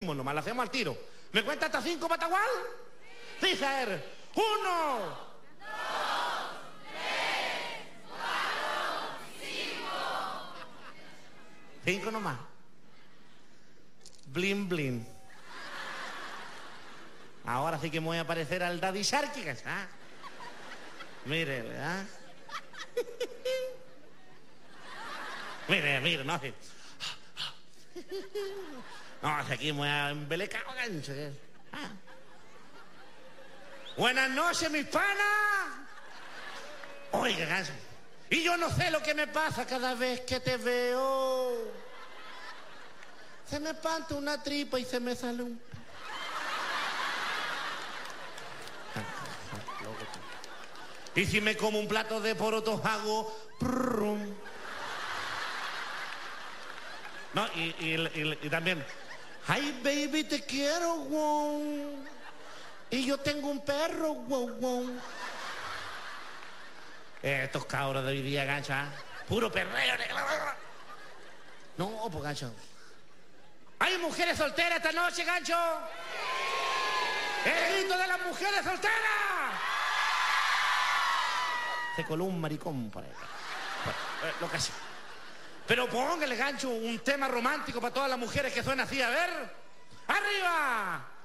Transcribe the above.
nomás, la hacemos al tiro. ¿Me cuenta hasta 5, Patagual? Sí, a ver. 1, 2, 3, 4, 5. 5 nomás. Blin, blin. Ahora sí que me voy a parecer al Daddy Sharky, ¿ah? Mire, ¿verdad? Mire, no sé. No, si aquí me voy a embelecar, gancho. ¿Ah? Buenas noches, mis panas. Oiga, gancho. Y yo no sé lo que me pasa cada vez que te veo. Se me espanta una tripa y se me sale un... Y si me como un plato de porotos hago... Prrum. No, y también... Ay, baby, te quiero, wow. Y yo tengo un perro, wow, wow. Estos cabros de hoy día, gancha. Puro perreo. No, pues, gancho. ¿Hay mujeres solteras esta noche, gancho? ¡El grito de las mujeres solteras! Se coló un maricón por ahí. Lo que sea. Pero póngale, gancho, un tema romántico para todas las mujeres que suena así. A ver. ¡Arriba!